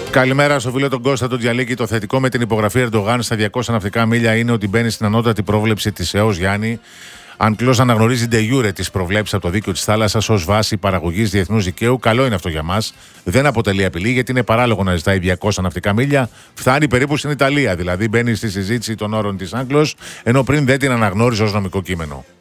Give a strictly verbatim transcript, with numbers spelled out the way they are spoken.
Καλημέρα στο φίλο τον Κώστα τον Τζιαλίκη. Το θετικό με την υπογραφή Ερντογάν στα διακόσια ναυτικά μίλια είναι ότι μπαίνει στην ανώτατη πρόβλεψη της ΕΟΣ Γιάννη. Αν κλώς αναγνωρίζει ντε γιούρε τις προβλέψεις από το δίκαιο της θάλασσας ως βάση παραγωγής διεθνούς δικαίου, καλό είναι αυτό για μας. Δεν αποτελεί απειλή, γιατί είναι παράλογο να ζητάει διακόσια ναυτικά μίλια. Φτάνει περίπου στην Ιταλία, δηλαδή μπαίνει στη συζήτηση των όρων της Άγγλος, ενώ πριν δεν την αναγνώριζε ως νομικό κείμενο.